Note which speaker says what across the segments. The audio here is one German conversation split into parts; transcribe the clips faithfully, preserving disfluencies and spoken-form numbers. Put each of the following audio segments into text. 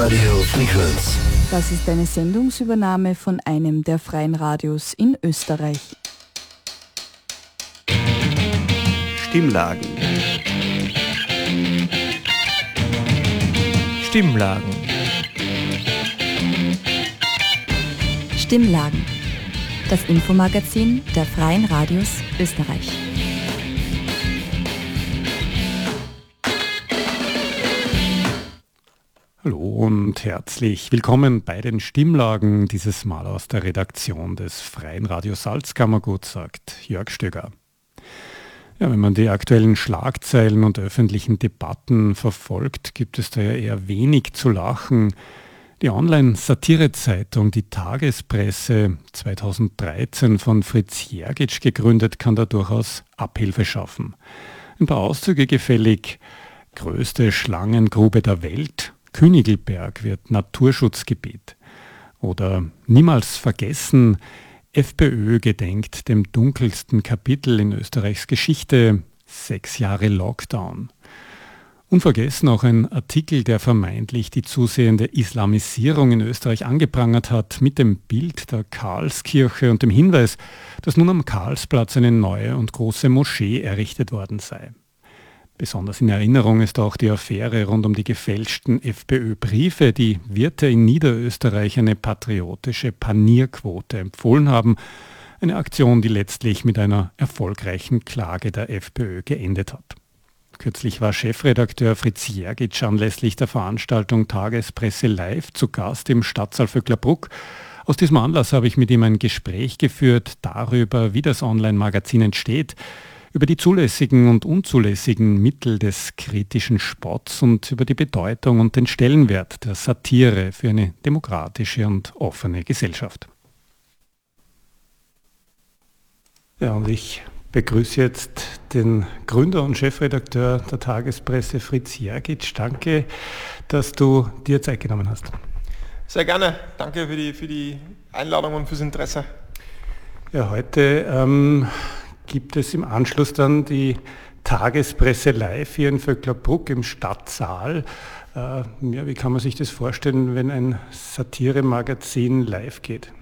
Speaker 1: Radio Frequenz.
Speaker 2: Das ist eine Sendungsübernahme von einem der freien Radios in Österreich.
Speaker 3: Stimmlagen. Stimmlagen.
Speaker 2: Stimmlagen. Das Infomagazin der freien Radios Österreich.
Speaker 3: Hallo und herzlich willkommen bei den Stimmlagen, dieses Mal aus der Redaktion des Freien Radio Salzkammergut, sagt Jörg Stöger. Ja, wenn man die aktuellen Schlagzeilen und öffentlichen Debatten verfolgt, gibt es da ja eher wenig zu lachen. Die Online-Satire-Zeitung Die Tagespresse, zweitausenddreizehn von Fritz Jergic gegründet, kann da durchaus Abhilfe schaffen. Ein paar Auszüge gefällig: größte Schlangengrube der Welt, Königelberg wird Naturschutzgebiet. Oder niemals vergessen, FPÖ gedenkt dem dunkelsten Kapitel in Österreichs Geschichte, sechs Jahre Lockdown. Unvergessen auch ein Artikel, der vermeintlich die zusehende Islamisierung in Österreich angeprangert hat, mit dem Bild der Karlskirche und dem Hinweis, dass nun am Karlsplatz eine neue und große Moschee errichtet worden sei. Besonders in Erinnerung ist auch die Affäre rund um die gefälschten FPÖ-Briefe, die Wirte in Niederösterreich eine patriotische Panierquote empfohlen haben. Eine Aktion, die letztlich mit einer erfolgreichen Klage der FPÖ geendet hat. Kürzlich war Chefredakteur Fritz Jergic anlässlich der Veranstaltung Tagespresse Live zu Gast im Stadtsaal Vöcklerbruck. Aus diesem Anlass habe ich mit ihm ein Gespräch geführt darüber, wie das Online-Magazin entsteht, über die zulässigen und unzulässigen Mittel des kritischen Spotts und über die Bedeutung und den Stellenwert der Satire für eine demokratische und offene Gesellschaft. Ja, und ich begrüße jetzt den Gründer und Chefredakteur der Tagespresse, Fritz Jergic. Danke, dass du dir Zeit genommen hast.
Speaker 4: Sehr gerne. Danke für die, für die Einladung und fürs Interesse.
Speaker 3: Ja, heute ähm, gibt es im Anschluss dann die Tagespresse Live hier in Vöcklerbruck im Stadtsaal. Äh, ja, wie kann man sich das vorstellen, wenn ein Satire-Magazin live geht?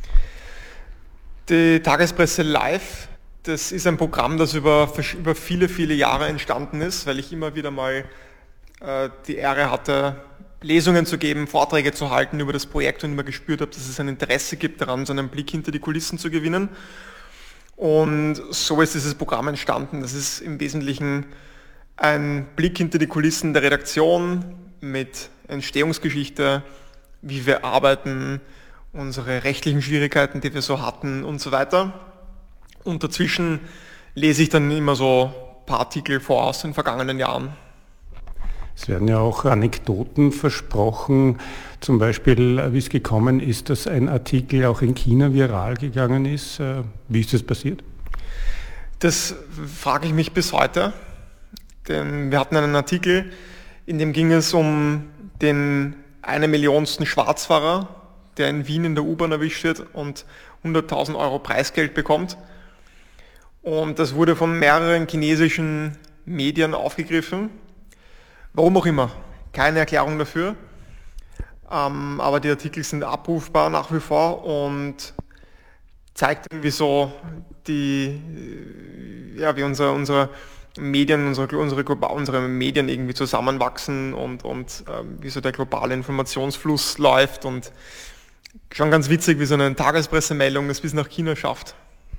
Speaker 4: Die Tagespresse Live, das ist ein Programm, das über, über viele, viele Jahre entstanden ist, weil ich immer wieder mal äh, die Ehre hatte, Lesungen zu geben, Vorträge zu halten über das Projekt und immer gespürt habe, dass es ein Interesse gibt daran, so einen Blick hinter die Kulissen zu gewinnen. Und so ist dieses Programm entstanden. Das ist im Wesentlichen ein Blick hinter die Kulissen der Redaktion mit Entstehungsgeschichte, wie wir arbeiten, unsere rechtlichen Schwierigkeiten, die wir so hatten und so weiter. Und dazwischen lese ich dann immer so ein paar Artikel vor aus den vergangenen Jahren.
Speaker 3: Es werden ja auch Anekdoten versprochen, zum Beispiel, wie es gekommen ist, dass ein Artikel auch in China viral gegangen ist. Wie ist das passiert?
Speaker 4: Das frage ich mich bis heute, denn wir hatten einen Artikel, in dem ging es um den eine Millionsten Schwarzfahrer, der in Wien in der U-Bahn erwischt wird und hunderttausend Euro Preisgeld bekommt. Und das wurde von mehreren chinesischen Medien aufgegriffen. Warum auch immer, keine Erklärung dafür, ähm, aber die Artikel sind abrufbar nach wie vor und zeigt irgendwie so, die, ja, wie unsere, unsere Medien, unsere, unsere, unsere Medien irgendwie zusammenwachsen und, und ähm, wie so der globale Informationsfluss läuft und schon ganz witzig, wie so eine Tagespressemeldung es bis nach China schafft.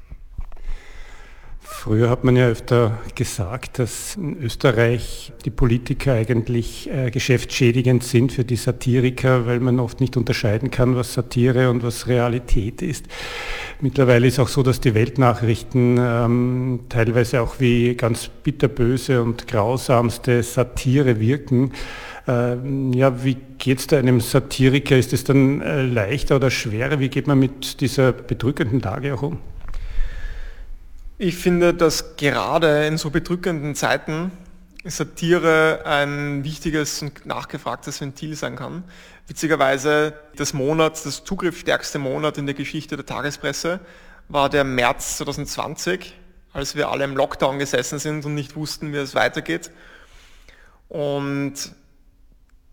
Speaker 3: Früher hat man ja öfter gesagt, dass in Österreich die Politiker eigentlich äh, geschäftsschädigend sind für die Satiriker, weil man oft nicht unterscheiden kann, was Satire und was Realität ist. Mittlerweile ist auch so, dass die Weltnachrichten ähm, teilweise auch wie ganz bitterböse und grausamste Satire wirken. Ähm, ja, wie geht es da einem Satiriker? Ist es dann äh, leichter oder schwerer? Wie geht man mit dieser bedrückenden Lage auch um?
Speaker 4: Ich finde, dass gerade in so bedrückenden Zeiten Satire ein wichtiges und nachgefragtes Ventil sein kann. Witzigerweise des Monats, das zugriffsstärkste Monat in der Geschichte der Tagespresse war der März zwanzig zwanzig, als wir alle im Lockdown gesessen sind und nicht wussten, wie es weitergeht. Und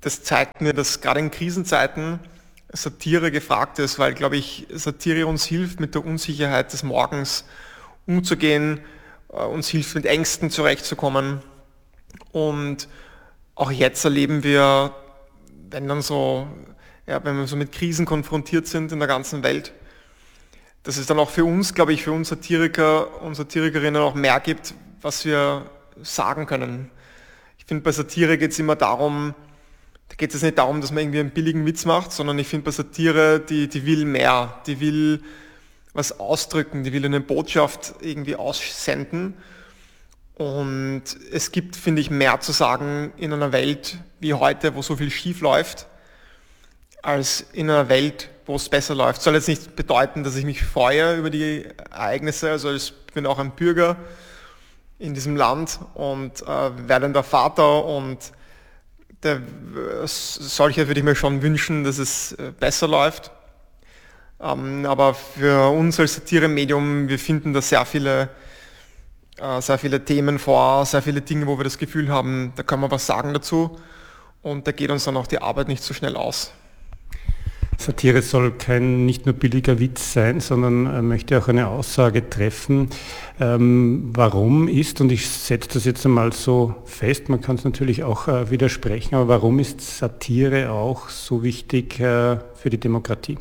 Speaker 4: das zeigt mir, dass gerade in Krisenzeiten Satire gefragt ist, weil, glaube ich, Satire uns hilft, mit der Unsicherheit des Morgens umzugehen, uns hilft, mit Ängsten zurechtzukommen. Und auch jetzt erleben wir, wenn dann so, ja, wenn wir so mit Krisen konfrontiert sind in der ganzen Welt, dass es dann auch für uns, glaube ich, für uns Satiriker und Satirikerinnen auch mehr gibt, was wir sagen können. Ich finde, bei Satire geht es immer darum, da geht es nicht darum, dass man irgendwie einen billigen Witz macht, sondern ich finde bei Satire, die, die will mehr, die will was ausdrücken, die will eine Botschaft irgendwie aussenden. Und es gibt, finde ich, mehr zu sagen in einer Welt wie heute, wo so viel schief läuft, als in einer Welt, wo es besser läuft. Soll jetzt nicht bedeuten, dass ich mich freue über die Ereignisse, also ich bin auch ein Bürger in diesem Land und äh, werdender Vater und der, solche würde ich mir schon wünschen, dass es besser läuft. Ähm, aber für uns als Satiremedium, wir finden da sehr viele, äh, sehr viele Themen vor, sehr viele Dinge, wo wir das Gefühl haben, da können wir was sagen dazu und da geht uns dann auch die Arbeit nicht so schnell aus.
Speaker 3: Satire soll kein nicht nur billiger Witz sein, sondern äh, möchte auch eine Aussage treffen. Ähm, warum ist, und ich setze das jetzt einmal so fest, man kann es natürlich auch äh, widersprechen, aber warum ist Satire auch so wichtig äh, für die Demokratie?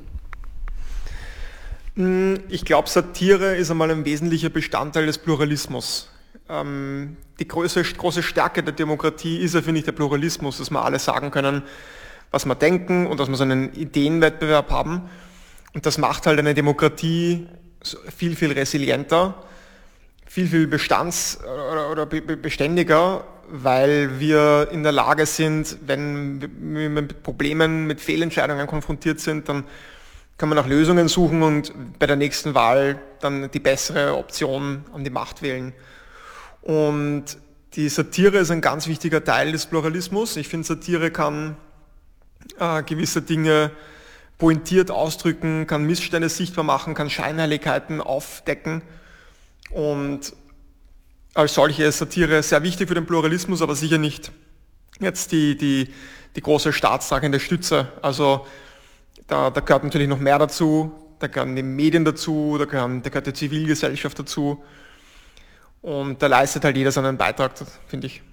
Speaker 4: Ich glaube, Satire ist einmal ein wesentlicher Bestandteil des Pluralismus. Ähm, die große, große Stärke der Demokratie ist ja, finde ich, der Pluralismus, dass wir alle sagen können, was wir denken und dass wir so einen Ideenwettbewerb haben. Und das macht halt eine Demokratie viel, viel resilienter, viel, viel bestands- oder, oder beständiger, weil wir in der Lage sind, wenn wir mit Problemen, mit Fehlentscheidungen konfrontiert sind, dann kann man nach Lösungen suchen und bei der nächsten Wahl dann die bessere Option an die Macht wählen. Und die Satire ist ein ganz wichtiger Teil des Pluralismus. Ich finde, Satire kann Äh, gewisse Dinge pointiert ausdrücken, kann Missstände sichtbar machen, kann Scheinheiligkeiten aufdecken und als solche ist Satire sehr wichtig für den Pluralismus, aber sicher nicht jetzt die, die, die große staatstragende Stütze. Also da, da gehört natürlich noch mehr dazu, da gehören die Medien dazu, da, gehören, da gehört die Zivilgesellschaft dazu und da leistet halt jeder seinen Beitrag, finde ich.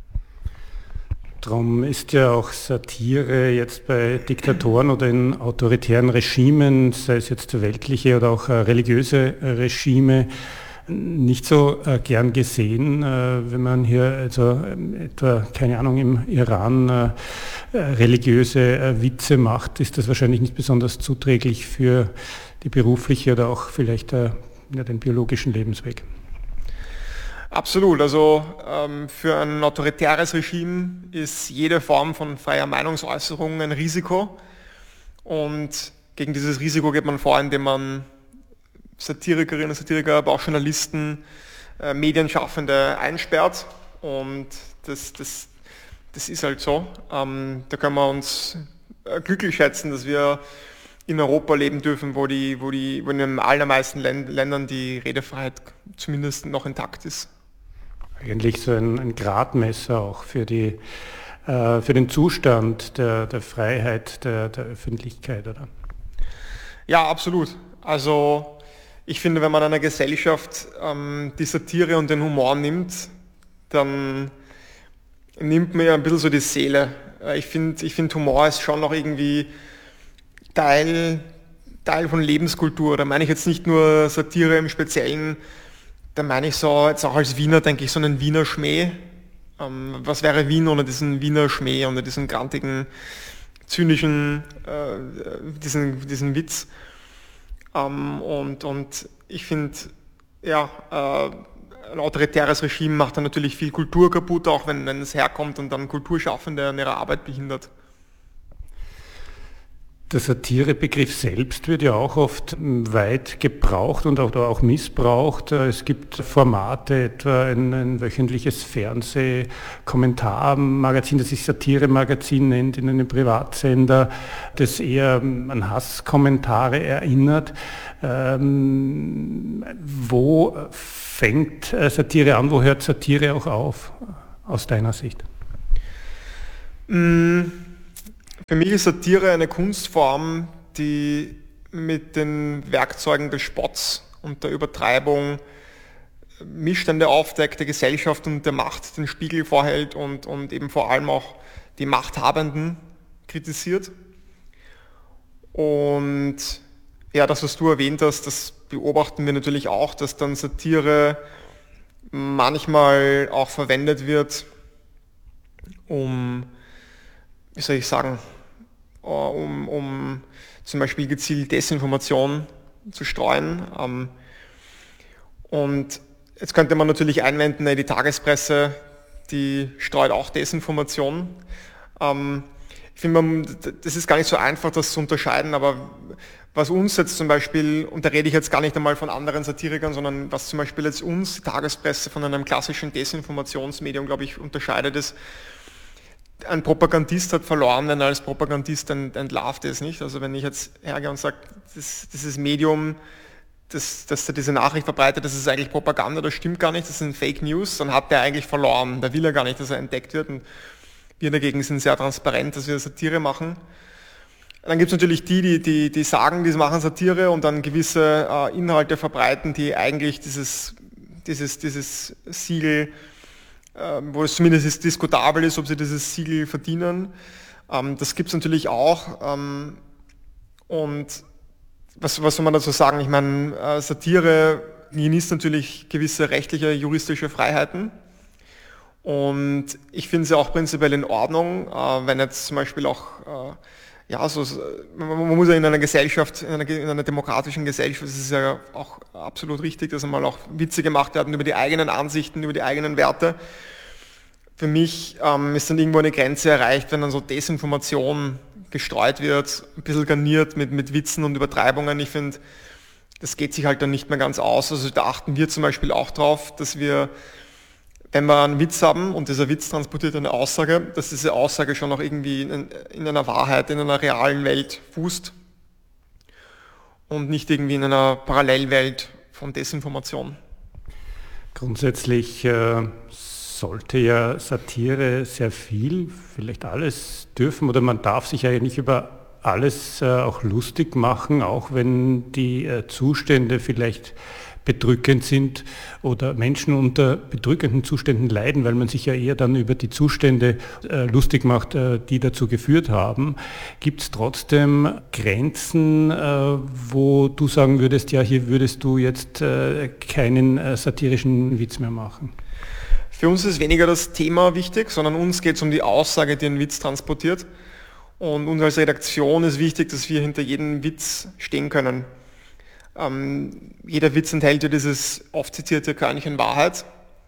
Speaker 3: Darum ist ja auch Satire jetzt bei Diktatoren oder in autoritären Regimen, sei es jetzt weltliche oder auch religiöse Regime, nicht so äh, gern gesehen, äh, wenn man hier also äh, etwa, keine Ahnung, im Iran äh, religiöse äh, Witze macht, ist das wahrscheinlich nicht besonders zuträglich für die berufliche oder auch vielleicht äh, ja, den biologischen Lebensweg.
Speaker 4: Absolut, also ähm, für ein autoritäres Regime ist jede Form von freier Meinungsäußerung ein Risiko und gegen dieses Risiko geht man vor, indem man Satirikerinnen und Satiriker, aber auch Journalisten, äh, Medienschaffende einsperrt und das, das, das ist halt so. Ähm, da können wir uns äh, glücklich schätzen, dass wir in Europa leben dürfen, wo, die, wo, die, wo in den allermeisten Ländern die Redefreiheit zumindest noch intakt ist.
Speaker 3: Eigentlich so ein, ein Gradmesser auch für, die, äh, für den Zustand der, der Freiheit der, der Öffentlichkeit, oder?
Speaker 4: Ja, absolut. Also ich finde, wenn man einer Gesellschaft ähm, die Satire und den Humor nimmt, dann nimmt man ja ein bisschen so die Seele. Ich finde, ich find, Humor ist schon noch irgendwie Teil, Teil von Lebenskultur. Da meine ich jetzt nicht nur Satire im Speziellen, da meine ich so, jetzt auch als Wiener denke ich so einen Wiener Schmäh. Ähm, was wäre Wien ohne diesen Wiener Schmäh, ohne diesen grantigen, zynischen, äh, diesen, diesen Witz. Ähm, und, und ich finde, ja, äh, ein autoritäres Regime macht dann natürlich viel Kultur kaputt, auch wenn, wenn es herkommt und dann Kulturschaffende an ihrer Arbeit behindert.
Speaker 3: Der Satirebegriff selbst wird ja auch oft weit gebraucht und auch, auch missbraucht. Es gibt Formate, etwa ein, ein wöchentliches Fernsehkommentarmagazin, das sich Satiremagazin nennt, in einem Privatsender, das eher an Hasskommentare erinnert. Ähm, wo fängt Satire an, wo hört Satire auch auf, aus deiner Sicht?
Speaker 4: Mm. Für mich ist Satire eine Kunstform, die mit den Werkzeugen des Spotts und der Übertreibung Missstände aufdeckt, der Gesellschaft und der Macht den Spiegel vorhält und, und eben vor allem auch die Machthabenden kritisiert. Und ja, das, was du erwähnt hast, das beobachten wir natürlich auch, dass dann Satire manchmal auch verwendet wird, um, wie soll ich sagen, um, um zum Beispiel gezielt Desinformation zu streuen. Und jetzt könnte man natürlich einwenden, die Tagespresse, die streut auch Desinformation. Ich finde, das ist gar nicht so einfach, das zu unterscheiden, aber was uns jetzt zum Beispiel, und da rede ich jetzt gar nicht einmal von anderen Satirikern, sondern was zum Beispiel jetzt uns, die Tagespresse, von einem klassischen Desinformationsmedium, glaube ich, unterscheidet, ist, ein Propagandist hat verloren, wenn er als Propagandist entlarvt ist, nicht? Also wenn ich jetzt hergehe und sage, das, dieses Medium, das, das diese Nachricht verbreitet, das ist eigentlich Propaganda, das stimmt gar nicht, das sind Fake News, dann hat der eigentlich verloren, da will er gar nicht, dass er entdeckt wird. Und wir dagegen sind sehr transparent, dass wir Satire machen. Dann gibt es natürlich die, die, die, die sagen, die machen Satire und dann gewisse äh, Inhalte verbreiten, die eigentlich dieses, dieses, dieses Siegel, äh, wo es zumindest ist, diskutabel ist, ob sie dieses Siegel verdienen. Ähm, das gibt es natürlich auch. Ähm, und was, was soll man dazu sagen? Ich meine, äh, Satire genießt natürlich gewisse rechtliche, juristische Freiheiten. Und ich finde es ja auch prinzipiell in Ordnung, äh, wenn jetzt zum Beispiel auch, äh, ja, so, man, man muss ja in einer Gesellschaft, in einer, in einer demokratischen Gesellschaft, es ist ja auch absolut richtig, dass einmal auch Witze gemacht werden über die eigenen Ansichten, über die eigenen Werte. Für mich ähm, ist dann irgendwo eine Grenze erreicht, wenn dann so Desinformation gestreut wird, ein bisschen garniert mit, mit Witzen und Übertreibungen. Ich finde, das geht sich halt dann nicht mehr ganz aus. Also da achten wir zum Beispiel auch drauf, dass wir, wenn wir einen Witz haben und dieser Witz transportiert eine Aussage, dass diese Aussage schon noch irgendwie in, in einer Wahrheit, in einer realen Welt fußt und nicht irgendwie in einer Parallelwelt von Desinformation.
Speaker 3: Grundsätzlich äh, sollte ja Satire sehr viel, vielleicht alles dürfen, oder man darf sich ja nicht über alles äh, auch lustig machen, auch wenn die äh, Zustände vielleicht bedrückend sind oder Menschen unter bedrückenden Zuständen leiden, weil man sich ja eher dann über die Zustände äh, lustig macht, äh, die dazu geführt haben. Gibt es trotzdem Grenzen, äh, wo du sagen würdest, ja, hier würdest du jetzt äh, keinen äh, satirischen Witz mehr machen?
Speaker 4: Für uns ist weniger das Thema wichtig, sondern uns geht es um die Aussage, die einen Witz transportiert. Und uns als Redaktion ist wichtig, dass wir hinter jedem Witz stehen können. Ähm, jeder Witz enthält ja dieses oft zitierte Körnchen Wahrheit.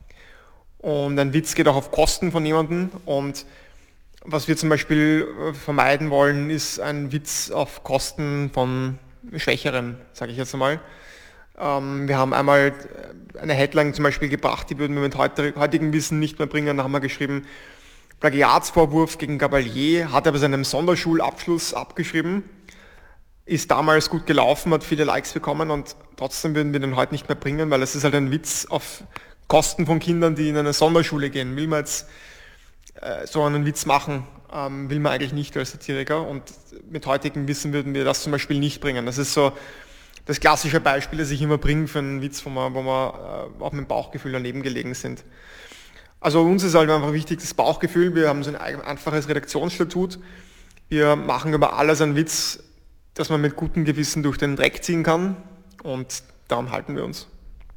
Speaker 4: Und ein Witz geht auch auf Kosten von jemandem. Und was wir zum Beispiel vermeiden wollen, ist ein Witz auf Kosten von Schwächeren, sage ich jetzt einmal. Ähm, wir haben einmal eine Headline zum Beispiel gebracht, die würden wir mit heutigem Wissen nicht mehr bringen. Da haben wir geschrieben, Plagiatsvorwurf gegen Gabalier, hat er bei seinem Sonderschulabschluss abgeschrieben, ist damals gut gelaufen, hat viele Likes bekommen und trotzdem würden wir den heute nicht mehr bringen, weil es ist halt ein Witz auf Kosten von Kindern, die in eine Sonderschule gehen. Will man jetzt äh, so einen Witz machen, ähm, will man eigentlich nicht als Satiriker und mit heutigem Wissen würden wir das zum Beispiel nicht bringen. Das ist so das klassische Beispiel, das ich immer bringe für einen Witz, wo wir, wo wir äh, auch mit dem Bauchgefühl daneben gelegen sind. Also uns ist halt einfach wichtig das Bauchgefühl, wir haben so ein einfaches Redaktionsstatut, wir machen über alles einen Witz, dass man mit gutem Gewissen durch den Dreck ziehen kann und daran halten wir uns.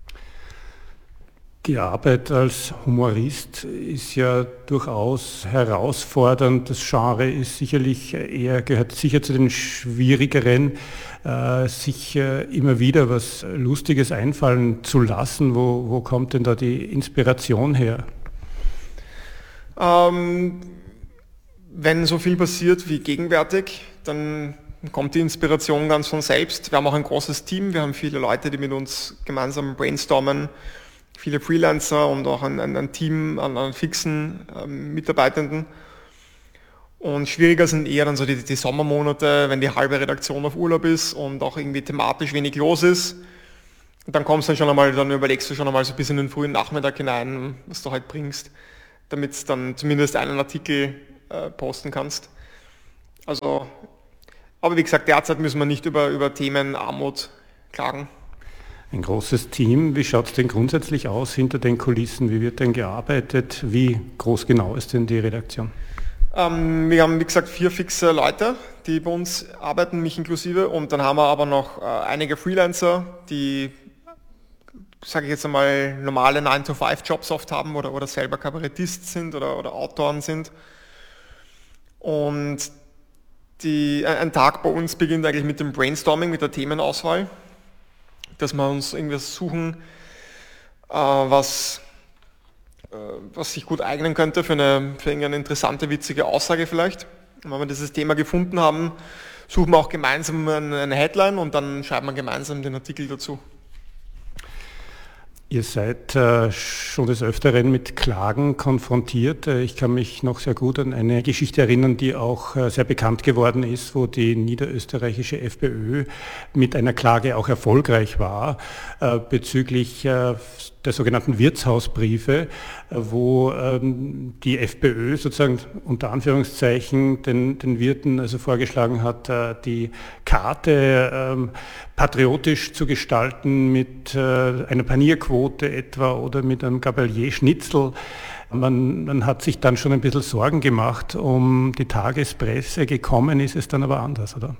Speaker 3: Die Arbeit als Humorist ist ja durchaus herausfordernd. Das Genre ist sicherlich eher, gehört sicher zu den schwierigeren, äh, sich äh, immer wieder was Lustiges einfallen zu lassen. Wo, wo kommt denn da die Inspiration her?
Speaker 4: Ähm, wenn so viel passiert wie gegenwärtig, dann kommt die Inspiration ganz von selbst. Wir haben auch ein großes Team, wir haben viele Leute, die mit uns gemeinsam brainstormen, viele Freelancer und auch ein, ein, ein Team an, an fixen ähm, Mitarbeitenden. Und schwieriger sind eher dann so die, die Sommermonate, wenn die halbe Redaktion auf Urlaub ist und auch irgendwie thematisch wenig los ist. Und dann kommst du dann schon einmal, dann überlegst du schon einmal so bis in den frühen Nachmittag hinein, was du halt bringst, damit du dann zumindest einen Artikel äh, posten kannst. Also, aber wie gesagt, derzeit müssen wir nicht über, über Themen Armut klagen.
Speaker 3: Ein großes Team. Wie schaut es denn grundsätzlich aus hinter den Kulissen? Wie wird denn gearbeitet? Wie groß genau ist denn die Redaktion?
Speaker 4: Ähm, wir haben, wie gesagt, vier fixe Leute, die bei uns arbeiten, mich inklusive. Und dann haben wir aber noch äh, einige Freelancer, die, sage ich jetzt einmal, normale nine to five Jobs oft haben oder, oder selber Kabarettist sind oder, oder Autoren sind. Und die, ein Tag bei uns beginnt eigentlich mit dem Brainstorming, mit der Themenauswahl, dass wir uns irgendwas suchen, äh, was, äh, was sich gut eignen könnte für eine, für eine interessante, witzige Aussage vielleicht. Und wenn wir dieses Thema gefunden haben, suchen wir auch gemeinsam eine Headline und dann schreiben wir gemeinsam den Artikel dazu.
Speaker 3: Ihr seid äh, schon des Öfteren mit Klagen konfrontiert. Ich kann mich noch sehr gut an eine Geschichte erinnern, die auch äh, sehr bekannt geworden ist, wo die niederösterreichische FPÖ mit einer Klage auch erfolgreich war äh, bezüglich äh, der sogenannten Wirtshausbriefe, wo ähm, die FPÖ sozusagen unter Anführungszeichen den, den Wirten also vorgeschlagen hat, äh, die Karte ähm, patriotisch zu gestalten mit äh, einer Panierquote etwa oder mit einem Gabalier-Schnitzel. Man, man hat sich dann schon ein bisschen Sorgen gemacht um die Tagespresse. Gekommen ist es dann aber anders, oder?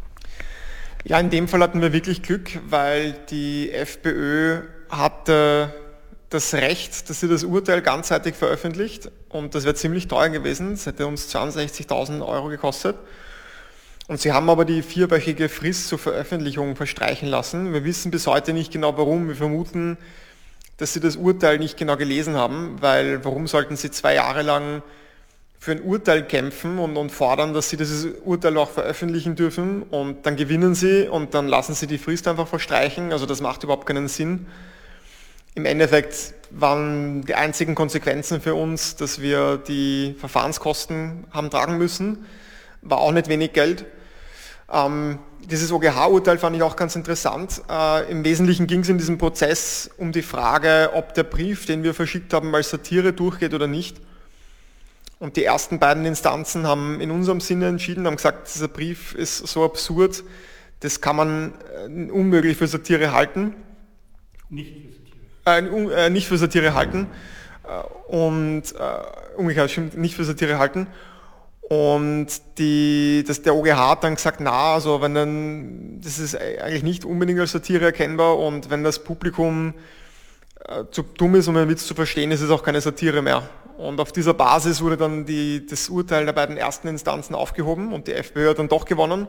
Speaker 4: Ja, in dem Fall hatten wir wirklich Glück, weil die FPÖ hatte das Recht, dass sie das Urteil ganzseitig veröffentlicht und das wäre ziemlich teuer gewesen, das hätte uns zweiundsechzigtausend Euro gekostet. Und sie haben aber die vierwöchige Frist zur Veröffentlichung verstreichen lassen. Wir wissen bis heute nicht genau warum, wir vermuten, dass sie das Urteil nicht genau gelesen haben, weil warum sollten sie zwei Jahre lang für ein Urteil kämpfen und, und fordern, dass sie dieses Urteil auch veröffentlichen dürfen und dann gewinnen sie und dann lassen sie die Frist einfach verstreichen. Also das macht überhaupt keinen Sinn. Im Endeffekt waren die einzigen Konsequenzen für uns, dass wir die Verfahrenskosten haben tragen müssen. War auch nicht wenig Geld. Ähm, dieses O G H-Urteil fand ich auch ganz interessant. Äh, Im Wesentlichen ging es in diesem Prozess um die Frage, ob der Brief, den wir verschickt haben, als Satire durchgeht oder nicht. Und die ersten beiden Instanzen haben in unserem Sinne entschieden, haben gesagt, dieser Brief ist so absurd, das kann man äh, unmöglich für Satire halten.
Speaker 3: Nicht für Satire.
Speaker 4: Äh, un, äh, nicht für Satire halten. Äh, und äh, umgekehrt, stimmt, nicht für Satire halten. Und die, das, der O G H hat dann gesagt, na, also wenn dann, das ist eigentlich nicht unbedingt als Satire erkennbar und wenn das Publikum äh, zu dumm ist, um einen Witz zu verstehen, ist es auch keine Satire mehr. Und auf dieser Basis wurde dann die, das Urteil der beiden ersten Instanzen aufgehoben und die FPÖ hat dann doch gewonnen.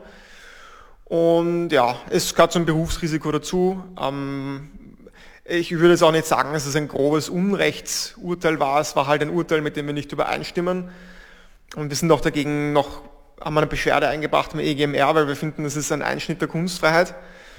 Speaker 4: Und ja, es gehört zum Berufsrisiko dazu. Ähm, ich würde jetzt auch nicht sagen, dass es ein grobes Unrechtsurteil war. Es war halt ein Urteil, mit dem wir nicht übereinstimmen. Und wir sind auch dagegen noch, haben eine Beschwerde eingebracht mit E G M R, weil wir finden, das ist ein Einschnitt der Kunstfreiheit.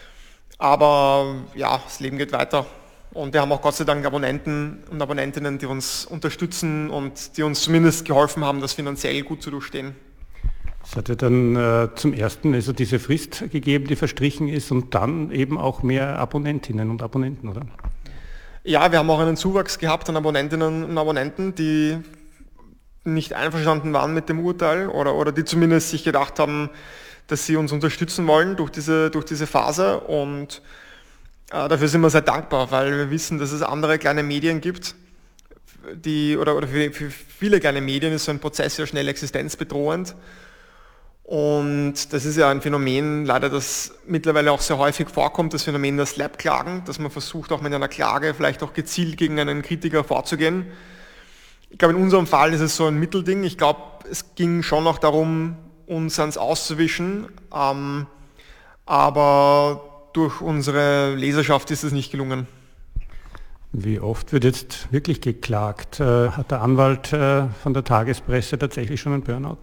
Speaker 4: Aber ja, das Leben geht weiter. Und wir haben auch Gott sei Dank Abonnenten und Abonnentinnen, die uns unterstützen und die uns zumindest geholfen haben, das finanziell gut zu durchstehen.
Speaker 3: Es hat ja dann äh, zum ersten also diese Frist gegeben, die verstrichen ist und dann eben auch mehr Abonnentinnen und Abonnenten, oder?
Speaker 4: Ja, wir haben auch einen Zuwachs gehabt an Abonnentinnen und Abonnenten, die nicht einverstanden waren mit dem Urteil oder, oder die zumindest sich gedacht haben, dass sie uns unterstützen wollen durch diese, durch diese Phase und äh, dafür sind wir sehr dankbar, weil wir wissen, dass es andere kleine Medien gibt, die, oder, oder für, für viele kleine Medien ist so ein Prozess ja schnell existenzbedrohend und das ist ja ein Phänomen, leider, das mittlerweile auch sehr häufig vorkommt, das Phänomen der Slap-Klagen, dass man versucht auch mit einer Klage vielleicht auch gezielt gegen einen Kritiker vorzugehen. Ich glaube, in unserem Fall ist es so ein Mittelding. Ich glaube, es ging schon noch darum, uns ans Auszuwischen, ähm, aber durch unsere Leserschaft ist es nicht gelungen.
Speaker 3: Wie oft wird jetzt wirklich geklagt? Äh, hat der Anwalt äh, von der Tagespresse tatsächlich schon einen Burnout?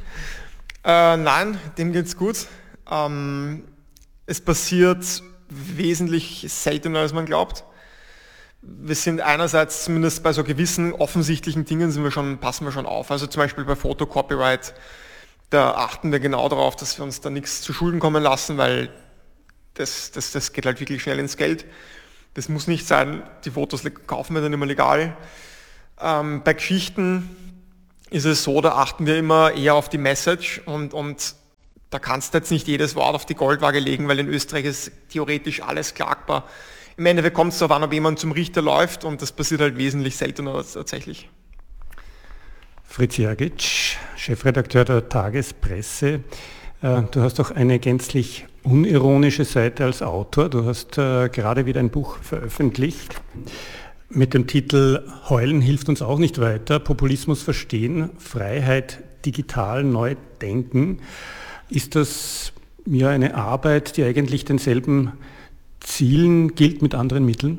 Speaker 4: Äh, nein, dem geht's gut. Ähm, es passiert wesentlich seltener, als man glaubt. Wir sind einerseits zumindest bei so gewissen offensichtlichen Dingen sind wir schon, passen wir schon auf. Also zum Beispiel bei Fotocopyright, da achten wir genau darauf, dass wir uns da nichts zu Schulden kommen lassen, weil das, das, das geht halt wirklich schnell ins Geld. Das muss nicht sein, die Fotos kaufen wir dann immer legal. Ähm, bei Geschichten ist es so, da achten wir immer eher auf die Message und, und da kannst du jetzt nicht jedes Wort auf die Goldwaage legen, weil in Österreich ist theoretisch alles klagbar. Im Endeffekt kommt es darauf an, ob jemand zum Richter läuft und das passiert halt wesentlich seltener tatsächlich.
Speaker 3: Fritz Jergic, Chefredakteur der Tagespresse. Du hast auch eine gänzlich unironische Seite als Autor. Du hast äh, gerade wieder ein Buch veröffentlicht mit dem Titel Heulen hilft uns auch nicht weiter. Populismus verstehen, Freiheit digital neu denken. Ist das ja eine Arbeit, die eigentlich denselben Zielen gilt mit anderen Mitteln?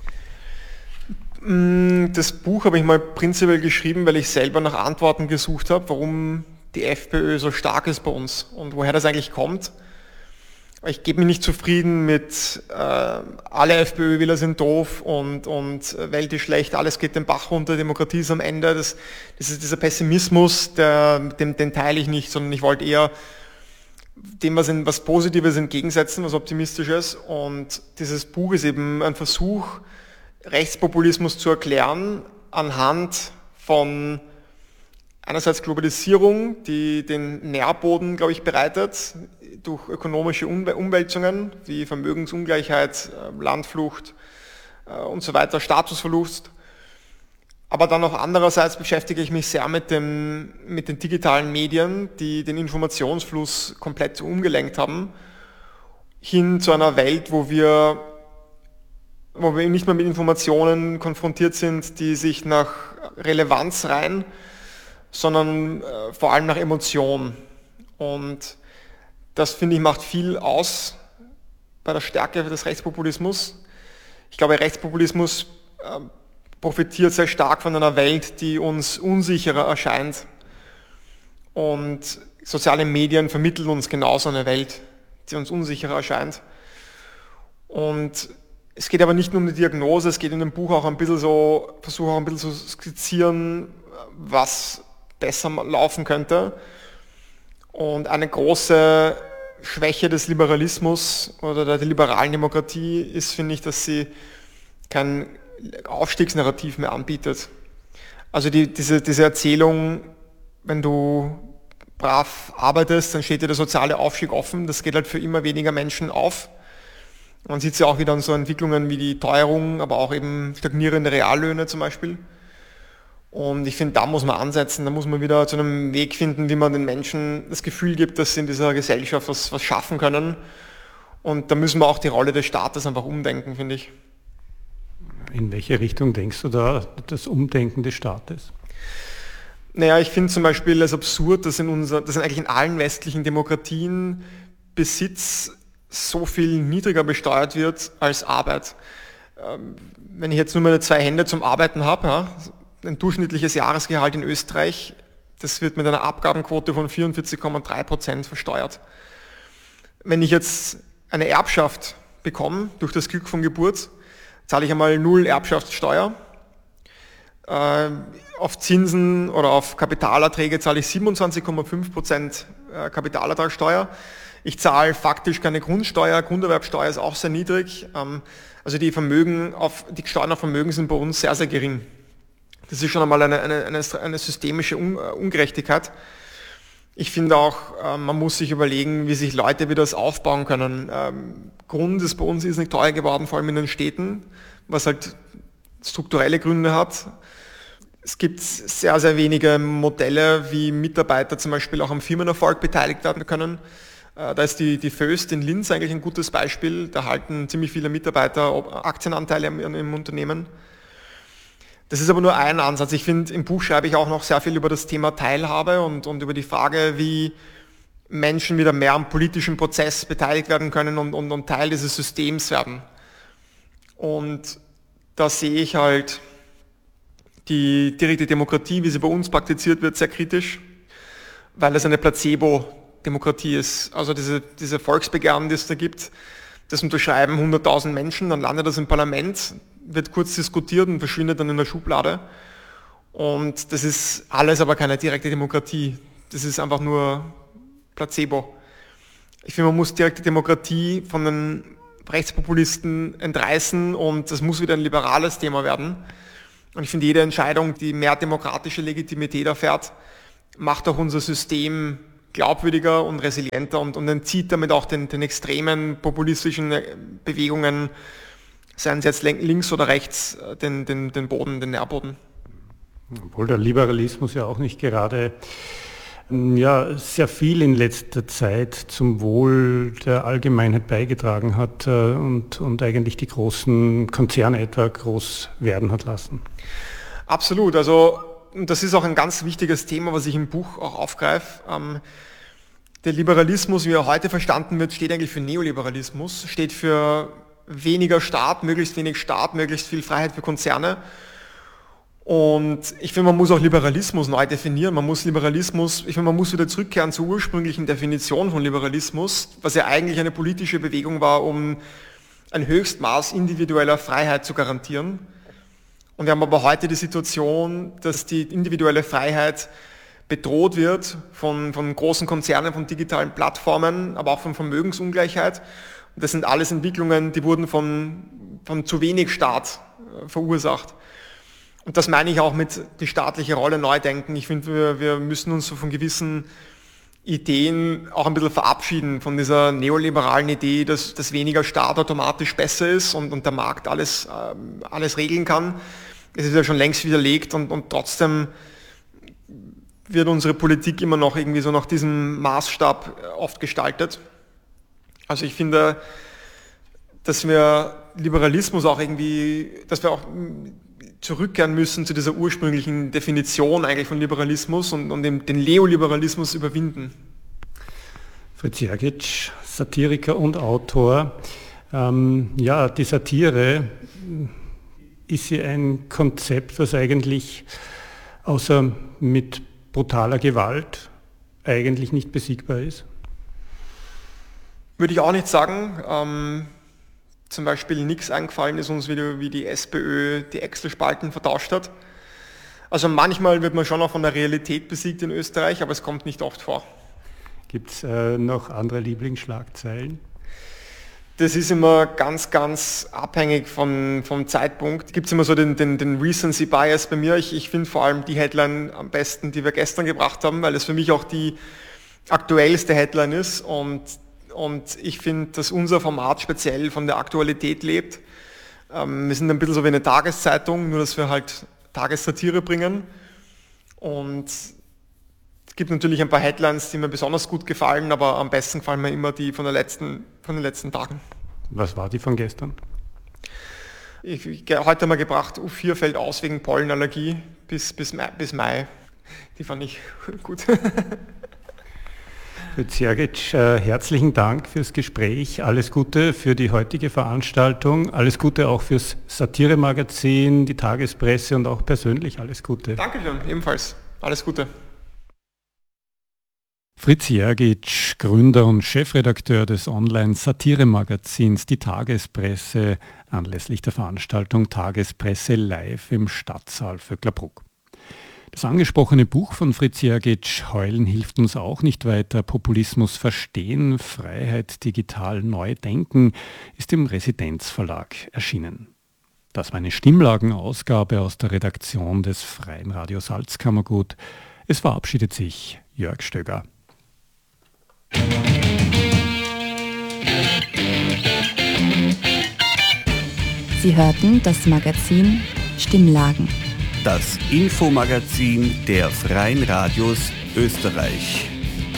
Speaker 4: Das Buch habe ich mal prinzipiell geschrieben, weil ich selber nach Antworten gesucht habe, warum die FPÖ so stark ist bei uns und woher das eigentlich kommt. Ich gebe mich nicht zufrieden mit äh, alle FPÖ-Wähler sind doof und, und Welt ist schlecht, alles geht den Bach runter, Demokratie ist am Ende. Das, das ist dieser Pessimismus, der, den, den teile ich nicht, sondern ich wollte eher dem, was, in, was Positives entgegensetzen, was Optimistisches. Und dieses Buch ist eben ein Versuch, Rechtspopulismus zu erklären anhand von einerseits Globalisierung, die den Nährboden, glaube ich, bereitet, durch ökonomische Umwälzungen wie Vermögensungleichheit, Landflucht und so weiter, Statusverlust. Aber dann auch andererseits beschäftige ich mich sehr mit, dem, mit den digitalen Medien, die den Informationsfluss komplett umgelenkt haben, hin zu einer Welt, wo wir, wo wir nicht mehr mit Informationen konfrontiert sind, die sich nach Relevanz reihen, sondern äh, vor allem nach Emotion. Und das, finde ich, macht viel aus bei der Stärke des Rechtspopulismus. Ich glaube, Rechtspopulismus äh, profitiert sehr stark von einer Welt, die uns unsicherer erscheint. Und soziale Medien vermitteln uns genauso eine Welt, die uns unsicherer erscheint. Und es geht aber nicht nur um die Diagnose, es geht in dem Buch auch ein bisschen so, versuche auch ein bisschen zu skizzieren, was besser laufen könnte. Und eine große Schwäche des Liberalismus oder der liberalen Demokratie ist, finde ich, dass sie kein Aufstiegsnarrativ mehr anbietet. Also die, diese, diese Erzählung, wenn du brav arbeitest, dann steht dir der soziale Aufstieg offen, das geht halt für immer weniger Menschen auf. Man sieht es ja auch wieder an so Entwicklungen wie die Teuerung, aber auch eben stagnierende Reallöhne zum Beispiel. Und ich finde, da muss man ansetzen, da muss man wieder zu einem Weg finden, wie man den Menschen das Gefühl gibt, dass sie in dieser Gesellschaft was, was schaffen können. Und da müssen wir auch die Rolle des Staates einfach umdenken, finde ich.
Speaker 3: In welche Richtung denkst du da, das Umdenken des Staates?
Speaker 4: Naja, ich finde zum Beispiel es absurd, dass in, unser, dass in eigentlich in allen westlichen Demokratien Besitz so viel niedriger besteuert wird als Arbeit. Wenn ich jetzt nur meine zwei Hände zum Arbeiten habe, ja, ein durchschnittliches Jahresgehalt in Österreich, das wird mit einer Abgabenquote von vierundvierzig Komma drei Prozent versteuert. Wenn ich jetzt eine Erbschaft bekomme, durch das Glück von Geburt, zahle ich einmal null Erbschaftssteuer. Äh, auf Zinsen oder auf Kapitalerträge zahle ich siebenundzwanzig Komma fünf Prozent Kapitalertragssteuer. Ich zahle faktisch keine Grundsteuer, Grunderwerbsteuer ist auch sehr niedrig. Ähm, also die Vermögen auf, die Steuern auf Vermögen sind bei uns sehr, sehr gering. Das ist schon einmal eine, eine, eine, eine systemische Ungerechtigkeit. Ich finde auch, man muss sich überlegen, wie sich Leute wieder das aufbauen können. Grund ist bei uns ist nicht teuer geworden, vor allem in den Städten, was halt strukturelle Gründe hat. Es gibt sehr, sehr wenige Modelle, wie Mitarbeiter zum Beispiel auch am Firmenerfolg beteiligt werden können. Da ist die, die Föst in Linz eigentlich ein gutes Beispiel. Da halten ziemlich viele Mitarbeiter Aktienanteile im, im Unternehmen. Das ist aber nur ein Ansatz. Ich finde, im Buch schreibe ich auch noch sehr viel über das Thema Teilhabe und, und über die Frage, wie Menschen wieder mehr am politischen Prozess beteiligt werden können und, und, und Teil dieses Systems werden. Und da sehe ich halt die direkte Demokratie, wie sie bei uns praktiziert wird, sehr kritisch, weil es eine Placebo-Demokratie ist. Also diese, diese Volksbegehren, die es da gibt, das unterschreiben hunderttausend Menschen, dann landet das im Parlament, wird kurz diskutiert und verschwindet dann in der Schublade. Und das ist alles aber keine direkte Demokratie. Das ist einfach nur Placebo. Ich finde, man muss direkte Demokratie von den Rechtspopulisten entreißen und das muss wieder ein liberales Thema werden. Und ich finde, jede Entscheidung, die mehr demokratische Legitimität erfährt, macht auch unser System glaubwürdiger und resilienter und, und entzieht damit auch den, den extremen populistischen Bewegungen, seien sie jetzt links oder rechts, den, den, den Boden, den Nährboden.
Speaker 3: Obwohl der Liberalismus ja auch nicht gerade ja, sehr viel in letzter Zeit zum Wohl der Allgemeinheit beigetragen hat und, und eigentlich die großen Konzerne etwa groß werden hat lassen.
Speaker 4: Absolut, also das ist auch ein ganz wichtiges Thema, was ich im Buch auch aufgreife. Ähm, der Liberalismus, wie er heute verstanden wird, steht eigentlich für Neoliberalismus, steht für weniger Staat, möglichst wenig Staat, möglichst viel Freiheit für Konzerne. Und ich finde, man muss auch Liberalismus neu definieren. Man muss Liberalismus, ich finde, man muss wieder zurückkehren zur ursprünglichen Definition von Liberalismus, was ja eigentlich eine politische Bewegung war, um ein Höchstmaß individueller Freiheit zu garantieren. Und wir haben aber heute die Situation, dass die individuelle Freiheit bedroht wird von, von großen Konzernen, von digitalen Plattformen, aber auch von Vermögensungleichheit. Und das sind alles Entwicklungen, die wurden von, von zu wenig Staat verursacht. Und das meine ich auch mit die staatliche Rolle neu denken. Ich finde, wir, wir müssen uns so von gewissen Ideen auch ein bisschen verabschieden, von dieser neoliberalen Idee, dass, dass weniger Staat automatisch besser ist und, und der Markt alles, äh, alles regeln kann. Es ist ja schon längst widerlegt und, und trotzdem wird unsere Politik immer noch irgendwie so nach diesem Maßstab oft gestaltet. Also ich finde, dass wir Liberalismus auch irgendwie, dass wir auch zurückkehren müssen zu dieser ursprünglichen Definition eigentlich von Liberalismus und, und den, den Neoliberalismus überwinden.
Speaker 3: Fritz Jergic, Satiriker und Autor. Ähm, ja, die Satire, ist sie ein Konzept, was eigentlich außer mit brutaler Gewalt eigentlich nicht besiegbar ist?
Speaker 4: Würde ich auch nicht sagen. Ähm, zum Beispiel nichts eingefallen ist uns, wie die, wie die SPÖ die Excel-Spalten vertauscht hat. Also manchmal wird man schon auch von der Realität besiegt in Österreich, aber es kommt nicht oft vor.
Speaker 3: Gibt es äh, noch andere Lieblingsschlagzeilen?
Speaker 4: Das ist immer ganz, ganz abhängig von, vom Zeitpunkt. Gibt es immer so den, den, den Recency Bias bei mir. Ich, ich finde vor allem die Headline am besten, die wir gestern gebracht haben, weil es für mich auch die aktuellste Headline ist. Und, und ich finde, dass unser Format speziell von der Aktualität lebt. Ähm, wir sind ein bisschen so wie eine Tageszeitung, nur dass wir halt Tagessatire bringen. Und es gibt natürlich ein paar Headlines, die mir besonders gut gefallen, aber am besten gefallen mir immer die von, der letzten, von den letzten Tagen.
Speaker 3: Was war die von gestern?
Speaker 4: Ich, ich, heute haben wir gebracht, U vier fällt aus wegen Pollenallergie bis, bis, Mai, bis Mai. Die fand ich gut.
Speaker 3: Fritz Jergic, äh, herzlichen Dank fürs Gespräch. Alles Gute für die heutige Veranstaltung. Alles Gute auch fürs Satire-Magazin, die Tagespresse und auch persönlich alles Gute.
Speaker 4: Dankeschön, ebenfalls. Alles Gute.
Speaker 3: Fritz Jergic, Gründer und Chefredakteur des Online-Satire-Magazins Die Tagespresse, anlässlich der Veranstaltung Tagespresse live im Stadtsaal Vöcklerbruck. Das angesprochene Buch von Fritz Jergic, Heulen hilft uns auch nicht weiter, Populismus verstehen, Freiheit digital neu denken, ist im Residenzverlag erschienen. Das war eine Stimmlagenausgabe aus der Redaktion des Freien Radio Salzkammergut. Es verabschiedet sich Jörg Stöger.
Speaker 2: Sie hörten das Magazin Stimmlagen.
Speaker 1: Das Infomagazin der Freien Radios Österreich.